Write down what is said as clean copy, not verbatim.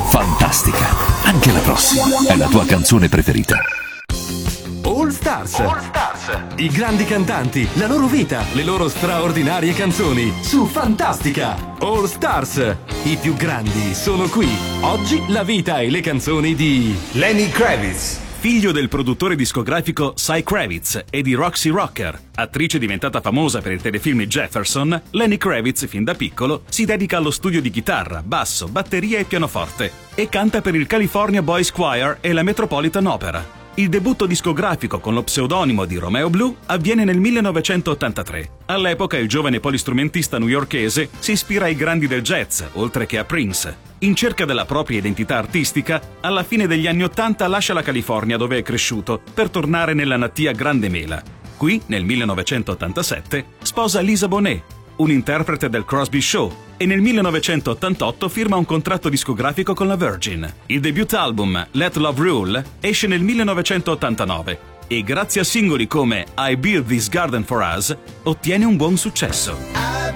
Fantastica. Anche la prossima è la tua canzone preferita. All Stars. I grandi cantanti, la loro vita, le loro straordinarie canzoni su Fantastica. All Stars. I più grandi sono qui. Oggi la vita e le canzoni di Lenny Kravitz. Figlio del produttore discografico Cy Kravitz e di Roxy Rocker, attrice diventata famosa per il telefilm Jefferson, Lenny Kravitz, fin da piccolo, si dedica allo studio di chitarra, basso, batteria e pianoforte e canta per il California Boys Choir e la Metropolitan Opera. Il debutto discografico con lo pseudonimo di Romeo Blue avviene nel 1983. All'epoca il giovane polistrumentista newyorkese si ispira ai grandi del jazz, oltre che a Prince. In cerca della propria identità artistica, alla fine degli anni '80 lascia la California dove è cresciuto per tornare nella natia Grande Mela. Qui, nel 1987, sposa Lisa Bonet, un interprete del Crosby Show, e nel 1988 firma un contratto discografico con la Virgin. Il debut album Let Love Rule esce nel 1989 e grazie a singoli come I Built This Garden For Us ottiene un buon successo.